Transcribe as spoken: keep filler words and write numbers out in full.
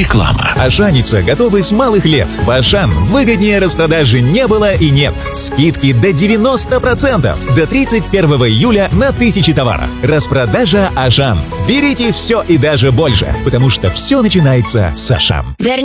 Реклама. Ашаница готовы с малых лет. В Ашан выгоднее распродажи не было и нет. Скидки до девяноста процентов. До тридцать первого июля на тысячи товаров. Распродажа Ашан. Берите все и даже больше, потому что все начинается с Ашан.